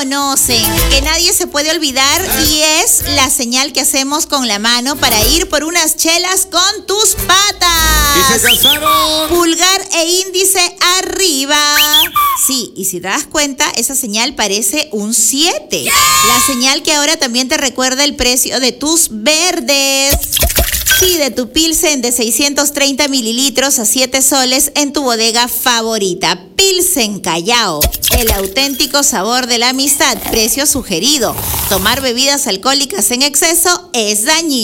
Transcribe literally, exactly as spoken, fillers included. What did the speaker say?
conocen, que nadie se puede olvidar y es la señal que hacemos con la mano para ir por unas chelas con tus patas. ¡Y se cansaron! Pulgar e índice arriba. Sí, y si te das cuenta, esa señal parece un siete. Yeah. La señal que ahora también te recuerda el precio de tus verdes. Pide tu Pilsen de seiscientos treinta mililitros a siete soles en tu bodega favorita. Pilsen Callao, el auténtico sabor de la amistad. Precio sugerido. Tomar bebidas alcohólicas en exceso es dañino.